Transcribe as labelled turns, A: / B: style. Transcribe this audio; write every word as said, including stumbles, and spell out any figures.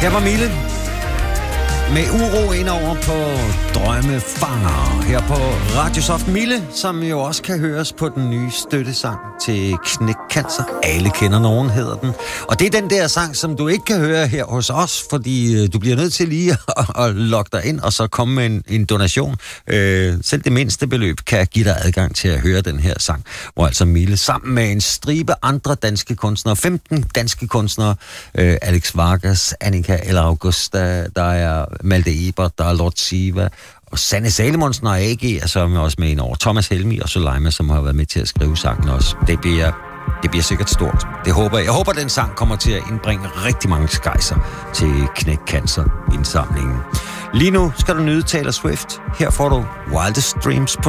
A: Her var Mille med uro indover på Drømmefanger her på Radiosoft. Mille, som jo også kan høres på den nye støttesang til Knæk Cancer. Alle kender nogen, hedder den. Og det er den der sang, som du ikke kan høre her hos os, fordi du bliver nødt til lige at, at logge dig ind og så komme med en, en donation. Øh, selv det mindste beløb kan give dig adgang til at høre den her sang, hvor altså Mille sammen med en stribe andre danske kunstnere, femten danske kunstnere, øh, Alex Vargas, Annika eller Augusta, der er Malte Ebert, der er Lord Siva, og Sanne Salomonsen og A G er så også med ind over. Thomas Helmi og Soleima, som har været med til at skrive sangen også. Det bliver, det bliver sikkert stort. Det håber jeg. Jeg håber, den sang kommer til at indbringe rigtig mange skejser til Knæk Cancer indsamlingen. Lige nu skal du nyde Taylor Swift. Her får du Wildest Dreams på